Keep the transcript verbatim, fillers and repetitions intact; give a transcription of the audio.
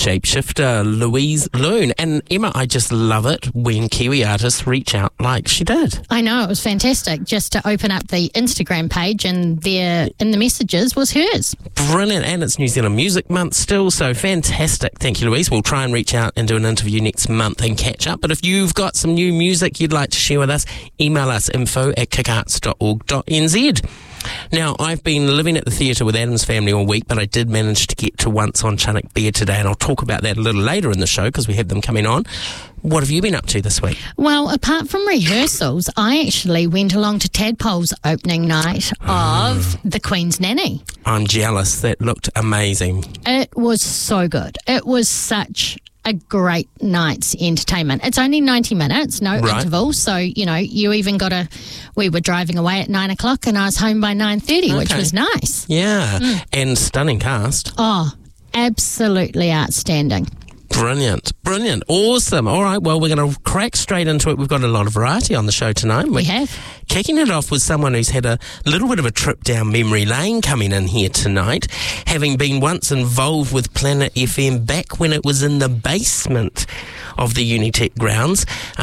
shapeshifter Louise Loon. And Emma, I just love it when Kiwi artists reach out like she did. I know, it was fantastic just to open up the Instagram page and there in the messages was hers. Brilliant. And it's New Zealand Music Month still, so fantastic. Thank you, Louise. We'll try and reach out and do an interview next month and catch up. But if you've got some new music you'd like to share with us, email us info at kickarts dot org dot n z. Now, I've been living at the theatre with Adam's family all week, but I did manage to get to Once on Chinook Bear today, and I'll talk about that a little later in the show because we have them coming on. What have you been up to this week? Well, apart from rehearsals, I actually went along to Tadpole's opening night of mm. The Queen's Nanny. I'm jealous. That looked amazing. It was so good. It was such a great night's entertainment. It's only ninety minutes, no right. interval. So, you know, you even got a... We were driving away at nine o'clock and I was home by nine thirty, okay. which was nice. Yeah, mm. and stunning cast. Oh, absolutely outstanding. Brilliant, brilliant, awesome. All right, well, we're going to crack straight into it. We've got a lot of variety on the show tonight. We're we have. Kicking it off with someone who's had a little bit of a trip down memory lane coming in here tonight, having been once involved with Planet F M back when it was in the basement of the Unitec grounds.